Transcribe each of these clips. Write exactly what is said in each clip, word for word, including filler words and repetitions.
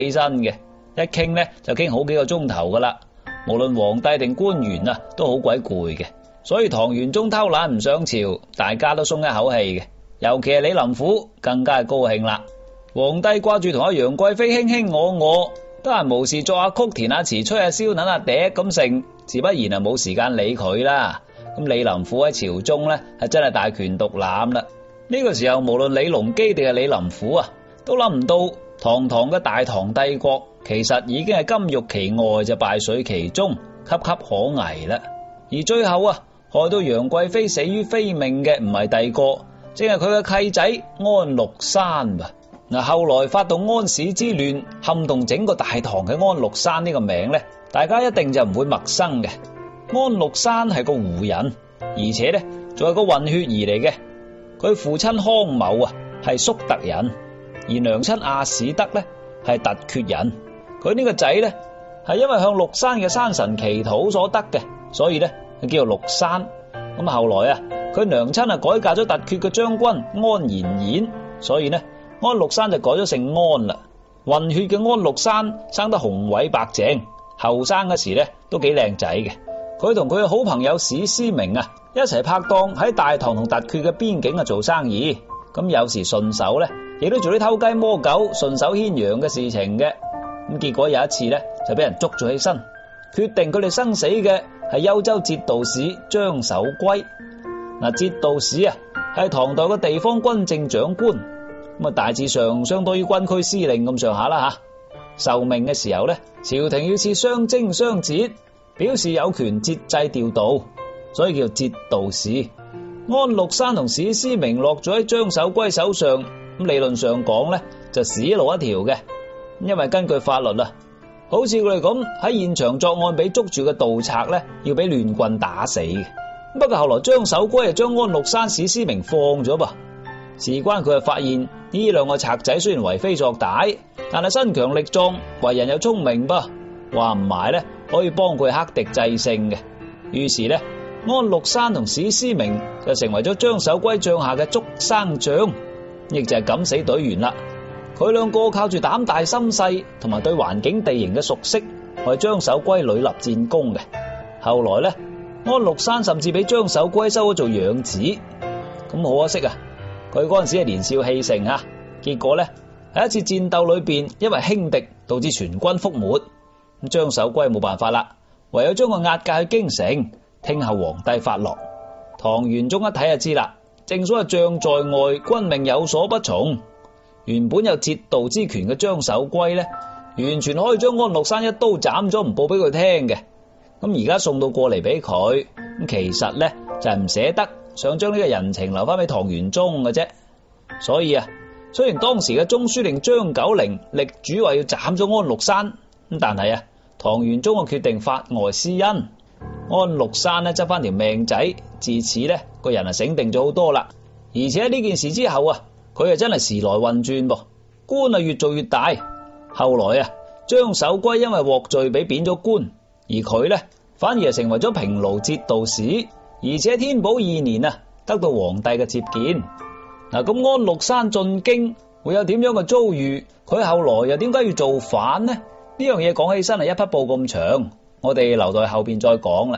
起身嘅，一傾咧就傾好幾個鐘頭噶啦。無論皇帝定官員啊，都好鬼攰嘅。所以唐玄宗偷懶唔上朝，大家都鬆一口氣嘅。尤其係李林甫更加係高興啦。皇帝掛住同阿楊貴妃卿卿我我，得閒無事作下曲填下詞吹下簫捻下笛咁成，自不然啊冇時間理佢啦。咁李林甫喺朝中咧係真係大權獨攬啦。呢、這個時候無論李隆基定係李林甫啊，都諗唔到堂堂嘅大唐帝國其實已經係金玉其外就敗絮其中，岌岌可危啦。而最後啊，害到楊貴妃死於非命嘅唔係第個，正係佢嘅契仔安祿山噃。嗱，後來發動安史之亂，撼動整個大唐嘅安祿山呢個名咧，大家一定就唔會陌生嘅。安祿山係個胡人，而且咧仲係個混血兒嚟嘅。佢父親康某啊係粟特人，而娘親阿史德咧係突厥人。佢呢個仔咧係因為向祿山嘅山神祈禱所得嘅，所以咧佢叫做祿山。咁後來啊，佢娘親啊改嫁咗突厥嘅將軍安延衍，所以呢安祿山就改咗姓安啦。混血嘅安祿山生得雄偉白淨，後生嗰時咧都幾靚仔嘅。佢同佢嘅好朋友史思明啊一齊拍檔喺大唐同突厥嘅邊境啊做生意。咁有時順手咧亦都做啲偷雞摸狗、順手牽羊嘅事情嘅。咁結果有一次咧就俾人捉咗起身，決定佢哋生死嘅係幽州節度使張守珪。嗱，節度使啊係唐代嘅地方軍政長官，咁啊大致上相當於軍區司令咁上下啦吓。受命嘅時候咧，朝廷要設雙征雙節，表示有權節制調度，所以叫節度使。安祿山同史思明落咗喺張守珪手上，咁理論上講咧就死路一條嘅。因為根據法律啊，好似佢哋咁喺現場作案俾捉住嘅盜賊咧，要俾亂棍打死嘅。不過後來張守珪就將安祿山、史思明放咗噃。事關佢係發現呢兩個賊仔雖然為非作歹，但係身強力壯，為人又聰明噃，話唔埋咧可以幫佢克敵制勝嘅。於是咧，安祿山同史思明就成為咗張守珪帳下嘅捉生將，亦就係敢死隊員啦。佢兩個靠住膽大心細同埋對環境地形嘅熟悉，為張守珪屢立戰功嘅。後來咧，安祿山甚至俾張守珪收咗做養子。咁好可惜啊，佢嗰陣時係年少氣盛啊，結果咧喺一次戰鬥裏邊，因為輕敵導致全軍覆沒。咁張守珪冇辦法啦，唯有將佢押解去京城，聽候皇帝發落。唐玄宗一睇就知啦，正所謂將在外，君命有所不從。原本有節度之權嘅張守珪咧，完全可以將安祿山一刀斬咗，唔報俾佢聽嘅。咁而家送到過嚟俾佢，咁其實咧就係唔捨得，想將呢個人情留翻俾唐玄宗嘅啫。所以啊，雖然當時嘅中書令張九齡力主話要斬咗安祿山，咁但係啊，唐玄宗嘅決定法外施恩，安祿山咧執翻條命仔，自此咧個人啊醒定咗好多啦。而且喺呢件事之後啊，佢啊真係時來運轉噃，官啊越做越大。後來啊，張守珪因為獲罪俾貶咗官，而佢咧反而係成為咗平盧節度使，而且天寶二年啊得到皇帝嘅接見。嗱，咁安祿山進京會有點樣嘅遭遇？佢後來又點解要造反呢？呢樣嘢講起身係一匹布咁長，我哋留待後邊再講啦。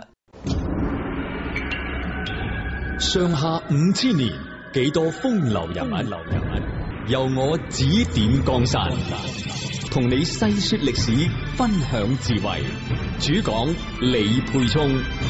上下五千年，幾多風流人物，流人物由我指點江山，同你細說歷史，分享智慧。主講李沛聰。